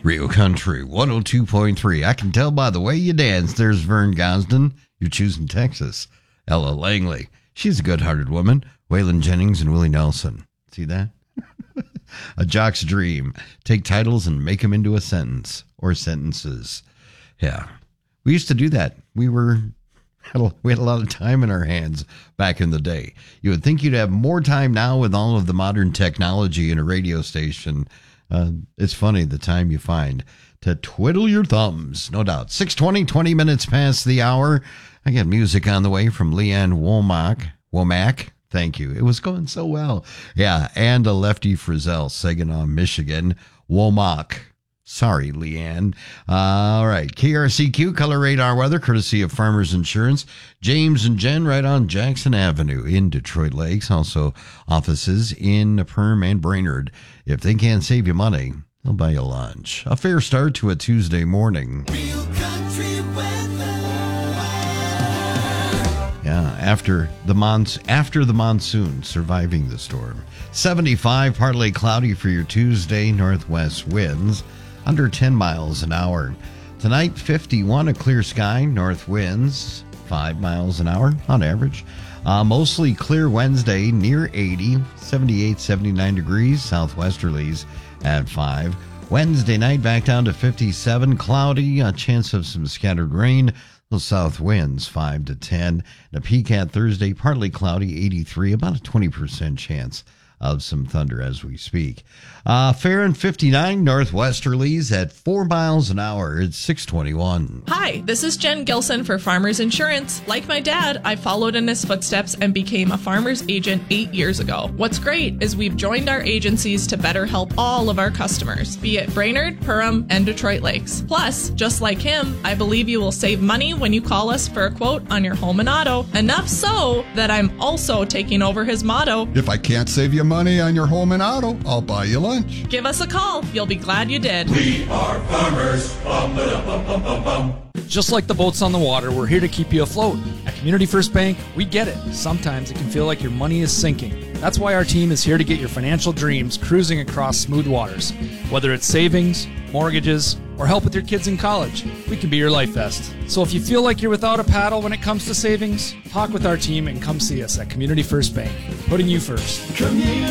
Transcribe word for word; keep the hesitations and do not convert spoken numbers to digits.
Rio Country one oh two point three. I can tell by the way you dance. There's Vern Gosden. You're choosing Texas. Ella Langley. She's a good-hearted woman. Waylon Jennings and Willie Nelson. See that? A Jock's Dream. Take titles and make them into a sentence or sentences. Yeah. We used to do that. We were we had a lot of time in our hands back in the day. You would think you'd have more time now with all of the modern technology in a radio station. Uh, it's funny the time you find to twiddle your thumbs, no doubt. six twenty, twenty minutes past the hour. I got music on the way from Leanne Womack. Womack. Thank you. It was going so well. Yeah, and a Lefty Frizzell, Saginaw, Michigan. Womack. Sorry, Leanne. Uh, all right. K R C Q Color Radar Weather, courtesy of Farmers Insurance. James and Jen right on Jackson Avenue in Detroit Lakes. Also offices in Perm and Brainerd. If they can't save you money, they'll buy you lunch. A fair start to a Tuesday morning. Real country weather. Yeah, after the mons- after the monsoon, surviving the storm. seventy-five, partly cloudy for your Tuesday. Northwest winds under ten miles an hour. Tonight, fifty-one, a clear sky. North winds five miles an hour on average. Uh, mostly clear Wednesday, near eighty. seventy-eight, seventy-nine degrees. Southwesterlies at five. Wednesday night back down to fifty-seven, cloudy. A chance of some scattered rain. Those south winds five to ten. And a peak at Thursday, partly cloudy, eighty-three. About a twenty percent chance of some thunder as we speak. Uh, fair and fifty-nine, northwesterlies at four miles an hour. It's six twenty-one. Hi, this is Jen Gilson for Farmers Insurance. Like my dad, I followed in his footsteps and became a farmer's agent eight years ago. What's great is we've joined our agencies to better help all of our customers, be it Brainerd, Perham, and Detroit Lakes. Plus, just like him, I believe you will save money when you call us for a quote on your home and auto. Enough so that I'm also taking over his motto. If I can't save you money on your home and auto, I'll buy you lunch. Give us a call. You'll be glad you did. We are farmers. Bum, ba-dum, bum, bum, bum, bum. Just like the boats on the water, we're here to keep you afloat. At Community First Bank, we get it. Sometimes it can feel like your money is sinking. That's why our team is here to get your financial dreams cruising across smooth waters. Whether it's savings, mortgages, or help with your kids in college, we can be your life vest. So if you feel like you're without a paddle when it comes to savings, talk with our team and come see us at Community First Bank, putting you first. Community